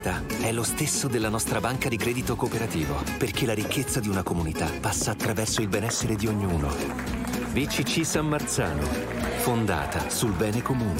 è lo stesso della nostra banca di credito cooperativo, perché la ricchezza di una comunità passa attraverso il benessere di ognuno. BCC San Marzano, fondata sul bene comune.